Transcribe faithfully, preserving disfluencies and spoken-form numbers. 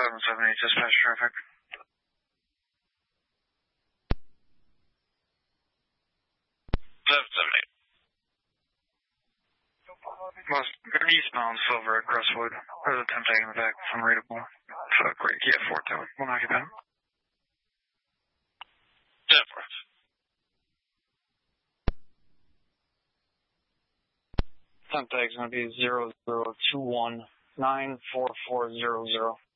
seven seven eight, dispatch traffic. seven seven eight. West, eastbound Silver at Crestwood. There's a ten taking the back, it's unreadable. So, great, yeah, four two, one occupant. ten four. Temp tag's going to be zero zero two one nine four four zero zero.